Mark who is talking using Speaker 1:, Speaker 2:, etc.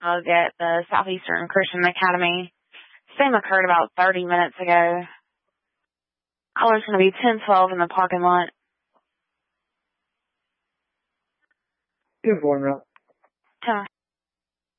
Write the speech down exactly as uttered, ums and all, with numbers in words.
Speaker 1: bug at the Southeastern Christian Academy. Same occurred about thirty minutes ago. Caller's going to be ten twelve in the parking lot.
Speaker 2: Good morning, Rob.
Speaker 1: Huh.